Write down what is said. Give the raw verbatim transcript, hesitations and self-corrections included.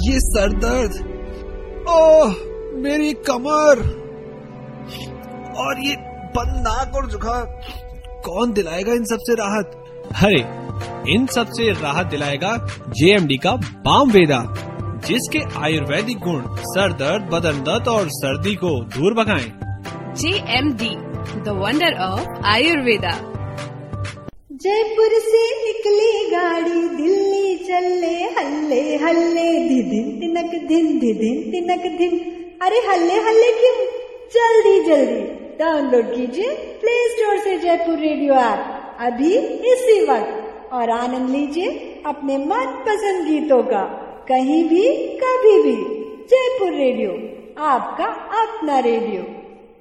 ये सर दर्द, ओह मेरी कमर और ये बंद नाक और जुकाम, कौन दिलाएगा इन सबसे राहत? अरे इन सबसे राहत दिलाएगा जे एम डी का बाम वेदा, जिसके आयुर्वेदिक गुण सर दर्द, बदन दर्द और सर्दी को दूर भगाएं। जे M D, the wonder of Ayurveda. Jaipur से निकली गाड़ी, दिल्ली चले हल्ले हल्ले, धिदिन तिनक धिन धिदिन तिनक धिन। अरे हल्ले हल्ले क्यों, जल्दी जल्दी डाउनलोड कीजिए प्ले स्टोर से जयपुर रेडियो ऐप अभी इसी वक्त और आनंद लीजिए अपने मनपसंद गीतों का, कहीं भी कभी भी। जयपुर रेडियो, आपका अपना रेडियो।